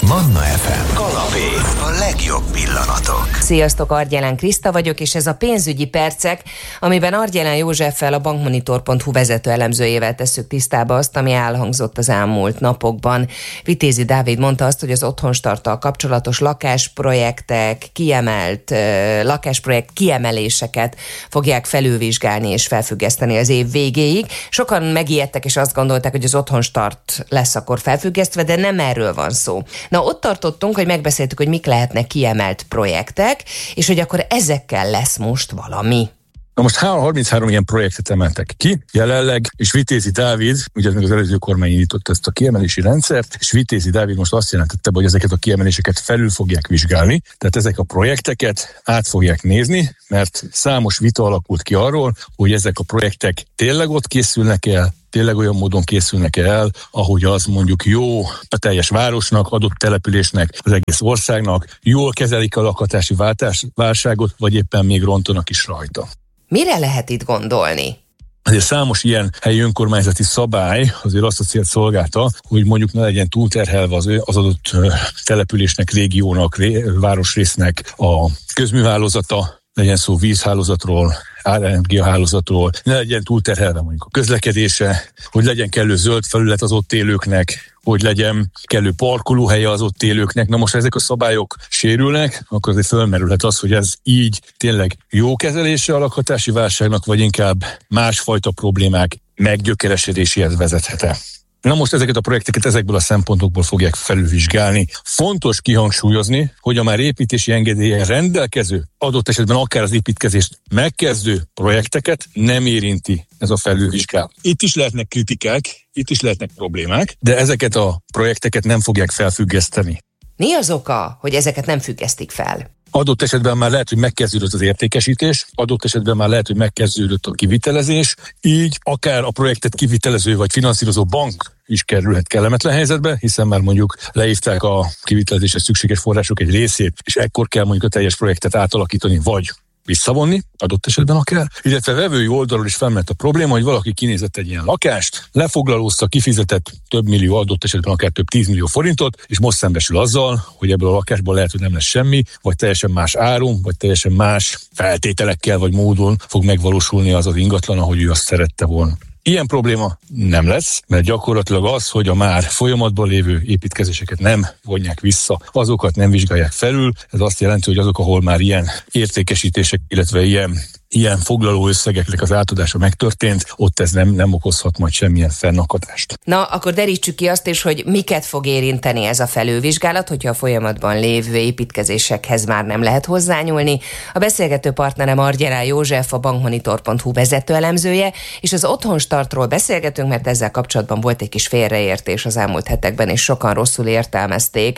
Manna FM. Kanapé. A legjobb pillanatok. Sziasztok, Argyelán Kriszta vagyok, és ez a pénzügyi percek, amiben Argyelán Józseffel, a bankmonitor.hu vezető elemzőjével tesszük tisztába azt, ami elhangzott az elmúlt napokban. Vitézi Dávid mondta azt, hogy az otthonstarttal kapcsolatos lakásprojekt kiemeléseket fogják felülvizsgálni és felfüggeszteni az év végéig. Sokan megijedtek és azt gondolták, hogy az otthonstart lesz akkor felfüggesztve, de nem erről van szó. Na, ott tartottunk, hogy megbeszéltük, hogy mik lehetnek kiemelt projektek, és hogy akkor ezekkel lesz most valami. Na most 33 ilyen projektet emeltek ki jelenleg, és Vitézi Dávid, ugye még az előző kormány indított ezt a kiemelési rendszert, és Vitézi Dávid most azt jelentette be, hogy ezeket a kiemeléseket felül fogják vizsgálni, tehát ezek a projekteket át fogják nézni, mert számos vita alakult ki arról, hogy ezek a projektek tényleg ott készülnek el, tényleg olyan módon készülnek el, ahogy az mondjuk jó a teljes városnak, adott településnek, az egész országnak, jól kezelik a lakhatási válságot, vagy éppen még rontanak is rajta. Mire lehet itt gondolni? Azért számos ilyen helyi önkormányzati szabály azért azt a célt szolgálta, hogy mondjuk ne legyen túlterhelve az adott településnek, régiónak, városrésznek a közműhálózata, legyen szó vízhálózatról, energiahálózatról, ne legyen túlterhelve mondjuk a közlekedése, hogy legyen kellő zöld felület az ott élőknek, hogy legyen kellő parkolóhelye az ott élőknek. Na most, ha ezek a szabályok sérülnek, akkor azért fölmerülhet az, hogy ez így tényleg jó kezelése a lakhatási válságnak, vagy inkább másfajta problémák meggyökeresedéséhez vezethet-e. Na most ezeket a projekteket ezekből a szempontokból fogják felülvizsgálni. Fontos kihangsúlyozni, hogy a már építési engedéllyel rendelkező, adott esetben akár az építkezést megkezdő projekteket nem érinti ez a felülvizsgálat. Itt is lehetnek kritikák, itt is lehetnek problémák, de ezeket a projekteket nem fogják felfüggeszteni. Mi az oka, hogy ezeket nem függesztik fel? Adott esetben már lehet, hogy megkezdődött az értékesítés, adott esetben már lehet, hogy megkezdődött a kivitelezés, így akár a projektet kivitelező vagy finanszírozó bank is kerülhet kellemetlen helyzetbe, hiszen már mondjuk leívták a kivitelezésre szükséges források egy részét, és ekkor kell mondjuk a teljes projektet átalakítani, vagy visszavonni, adott esetben akár, illetve vevői oldalról is felmerült a probléma, hogy valaki kinézett egy ilyen lakást, lefoglalózta, kifizetett több millió, adott esetben akár több 10 millió forintot, és most szembesül azzal, hogy ebből a lakásból lehet, hogy nem lesz semmi, vagy teljesen más áron, vagy teljesen más feltételekkel, vagy módon fog megvalósulni az az ingatlan, ahogy ő azt szerette volna. Ilyen probléma nem lesz, mert gyakorlatilag az, hogy a már folyamatban lévő építkezéseket nem vonják vissza, azokat nem vizsgálják felül, ez azt jelenti, hogy azok, ahol már ilyen értékesítések, illetve ilyen foglaló összegeknek az átadása megtörtént, ott ez nem okozhat majd semmilyen fennakadást. Na, akkor derítsük ki azt is, hogy miket fog érinteni ez a felülvizsgálat, hogyha a folyamatban lévő építkezésekhez már nem lehet hozzányúlni. A beszélgető partnerem Argyelán József, a bankmonitor.hu vezető elemzője, és az otthonstartról beszélgetünk, mert ezzel kapcsolatban volt egy kis félreértés az elmúlt hetekben, és sokan rosszul értelmezték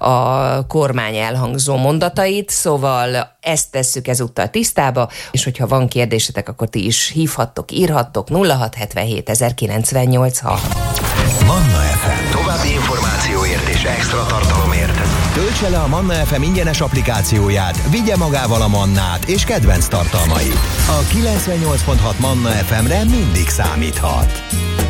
a kormány elhangzó mondatait, szóval ezt tesszük ezúttal tisztába, és hogyha van kérdésetek, akkor ti is hívhattok, írhattok 0677 1098 6. Manna FM. További információért és extra tartalomért töltse le a Manna FM ingyenes applikációját, vigye magával a Mannát és kedvenc tartalmait. A 98.6 Manna FM-re mindig számíthat.